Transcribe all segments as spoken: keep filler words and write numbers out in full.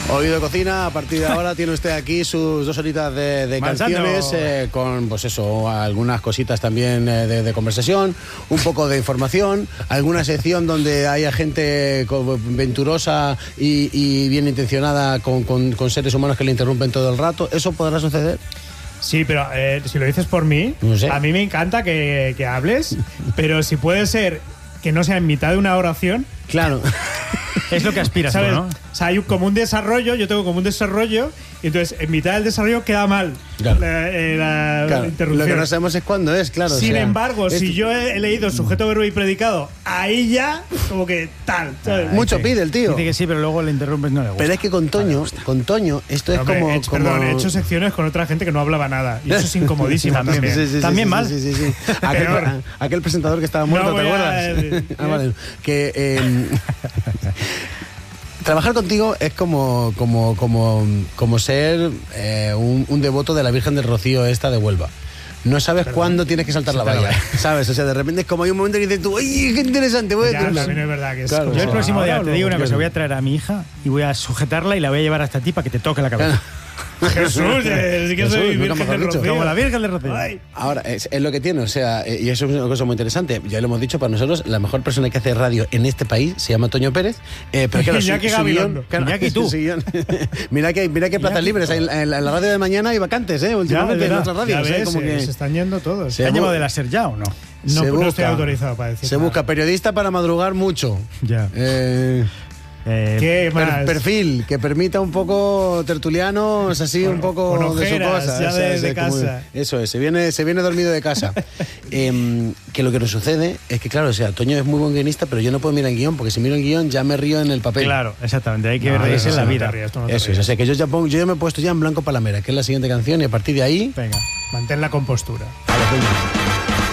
Oído Cocina, a partir de ahora tiene usted aquí sus dos horitas de, de canciones eh, con, pues eso, algunas cositas también eh, de, de conversación, un poco de información, alguna sección donde haya gente venturosa y, y bien intencionada con, con, con seres humanos que le interrumpen todo el rato. ¿Eso podrá suceder? Sí, pero eh, si lo dices por mí, no sé. A mí me encanta que, que hables, pero si puede ser que no sea en mitad de una oración. Claro. Es lo que aspiras, ¿sabes? ¿no? O sea, hay un, como un desarrollo, yo tengo como un desarrollo, y entonces en mitad del desarrollo queda mal claro. la, eh, la claro. interrupción. Lo que no sabemos es cuándo es, claro. Sin o sea, embargo, es... si yo he, he leído sujeto, verbo y predicado, ahí ya, como que tal. ¿sabes? Mucho pide el tío. Dice que sí, pero luego le interrumpes, no le gusta. Pero es que con Toño, con Toño, esto es Hombre, como, he hecho, como... Perdón, he hecho secciones con otra gente que no hablaba nada. Y eso es incomodísimo también. también. Sí, sí, sí, también sí, mal. Sí, sí, sí, sí. Aquel, aquel presentador que estaba muerto, no ¿te voy acuerdas? A... ah, vale. Que... Eh, trabajar contigo es como, como, como, como ser eh, un, un devoto de la Virgen del Rocío esta de Huelva. No sabes Perdón. cuándo tienes que saltar la valla, ¿sabsabes? O sea, de repente es como hay un momento que dices tú, ¡ay, qué interesante! Voy ya, a también es verdad que es claro, Yo el próximo día te digo una cosa, claro. voy a traer a mi hija y voy a sujetarla y la voy a llevar hasta ti para que te toque la cabeza. Jesús, eh, sí que Jesús, soy nunca Virgen mejor del dicho. Rocío. Como la Virgen del Rocío. Ay. Ahora, es, es lo que tiene, o sea, eh, y eso es una cosa muy interesante. Ya lo hemos dicho, para nosotros, la mejor persona que hace radio en este país se llama Toño Pérez. Eh, pero claro, Iñaki su, su Gabilondo. guión, claro, Iñaki, tú. su guión. mira que, mira que plazas Iñaki, libres hay en, en, la, en la radio de mañana hay vacantes, ¿eh? Últimamente en nuestras Ya radios. ves, ¿eh? Como se, que se están yendo todos. Se ¿Te han bu- llevado de láser ya o no? No, se no busca, estoy autorizado para decir Se nada. busca periodista para madrugar mucho. Ya. Eh, Eh, ¿Qué per- más? perfil que permita un poco tertulianos, así Con- un poco con de su ojeras, cosa. ya Esa- de- esa- de como- casa. Eso es, se viene, se viene dormido de casa. eh, que lo que nos sucede es que, claro, o sea, Toño es muy buen guionista, pero yo no puedo mirar el guión, porque si miro el guión ya me río en el papel. claro, exactamente, hay que No, reírse no, en la no te vida. rías, tú no te Eso es, rías. o sea que yo ya, pongo, yo ya me he puesto ya en blanco palamera, que es la siguiente canción, y a partir de ahí... Venga. Mantén la compostura. a la peña.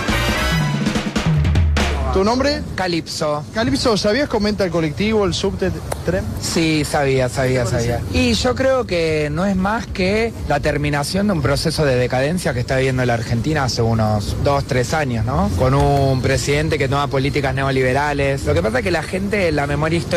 ¿Tu nombre? Calipso. Calipso, ¿sabías cómo entra el colectivo, el subte, tren? Sí, sabía, sabía, sabía. Y yo creo que no es más que la terminación de un proceso de decadencia que está viviendo la Argentina hace unos dos, tres años, ¿no? Con un presidente que toma políticas neoliberales. Lo que pasa es que la gente, la memoria histórica